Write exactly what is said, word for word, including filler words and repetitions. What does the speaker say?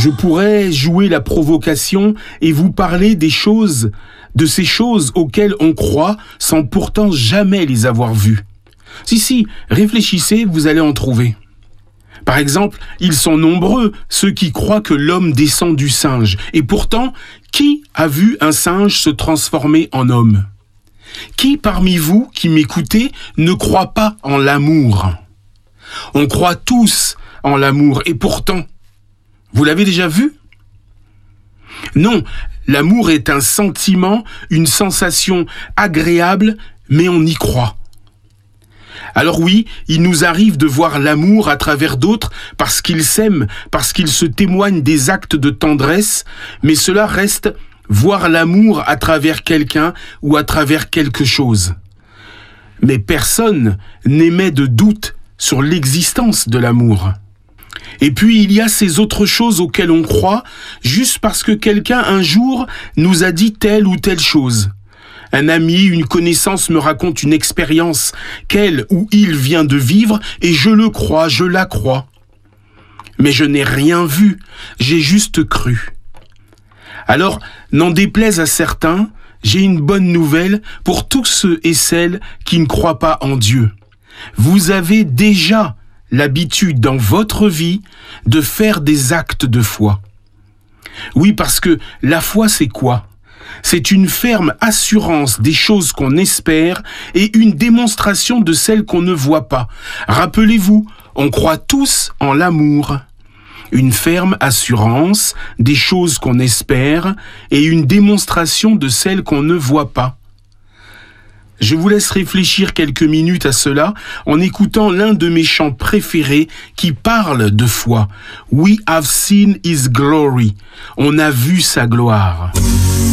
Je pourrais jouer la provocation et vous parler des choses, de ces choses auxquelles on croit sans pourtant jamais les avoir vues. Si, si, réfléchissez, vous allez en trouver. Par exemple, ils sont nombreux, ceux qui croient que l'homme descend du singe. Et pourtant, qui a vu un singe se transformer en homme ? Qui parmi vous qui m'écoutez ne croit pas en l'amour ? On croit tous en l'amour, et pourtant, vous l'avez déjà vu ? Non, l'amour est un sentiment, une sensation agréable, mais on y croit. Alors oui, il nous arrive de voir l'amour à travers d'autres parce qu'ils s'aiment, parce qu'ils se témoignent des actes de tendresse, mais cela reste voir l'amour à travers quelqu'un ou à travers quelque chose. Mais personne n'émet de doute sur l'existence de l'amour. Et puis il y a ces autres choses auxquelles on croit juste parce que quelqu'un un jour nous a dit telle ou telle chose. Un ami, une connaissance me raconte une expérience qu'elle ou il vient de vivre et je le crois, je la crois. Mais je n'ai rien vu, j'ai juste cru. Alors, n'en déplaise à certains, j'ai une bonne nouvelle pour tous ceux et celles qui ne croient pas en Dieu. Vous avez déjà l'habitude dans votre vie de faire des actes de foi. Oui, parce que la foi, c'est quoi ? C'est une ferme assurance des choses qu'on espère et une démonstration de celles qu'on ne voit pas. Rappelez-vous, on croit tous en l'amour. Une ferme assurance des choses qu'on espère et une démonstration de celles qu'on ne voit pas. Je vous laisse réfléchir quelques minutes à cela en écoutant l'un de mes chants préférés qui parle de foi. We have seen his glory. On a vu sa gloire.